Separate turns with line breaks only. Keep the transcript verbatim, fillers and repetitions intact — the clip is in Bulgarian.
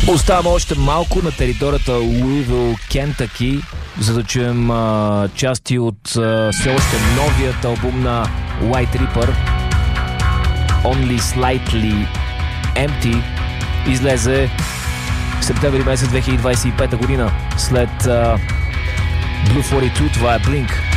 Оставаме още малко на територията Луивил, Кентъки, за да чуем а, части от а, все още новият албум на White Reaper, Only Slightly Empty. Излезе в септември месец две хиляди двадесет и пета година след а, Blue сорок и две. Това е Blink.